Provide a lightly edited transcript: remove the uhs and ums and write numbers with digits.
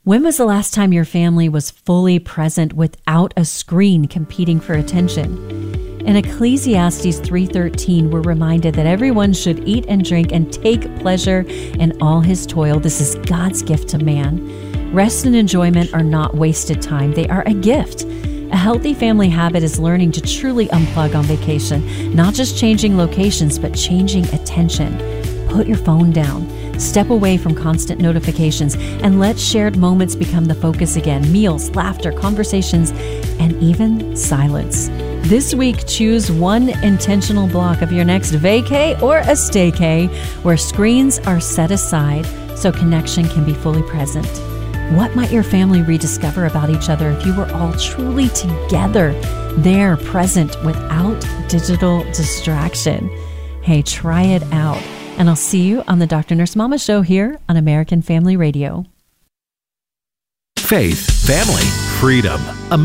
When was the last time your family was fully present without a screen competing for attention? In Ecclesiastes 3:13, we're reminded that everyone should eat and drink and take pleasure in all his toil. This is God's gift to man. Rest and enjoyment are not wasted time. They are a gift. A healthy family habit is learning to truly unplug on vacation, not just changing locations, but changing attention. Put your phone down. Step away from constant notifications and let shared moments become the focus again. Meals, laughter, conversations, and even silence. This week, choose one intentional block of your next vacay or a staycay where screens are set aside so connection can be fully present. What might your family rediscover about each other if you were all truly together, there, present, without digital distraction? Hey, try it out. And I'll see you on the Dr. Nurse Mama Show here on American Family Radio. Faith, family, freedom.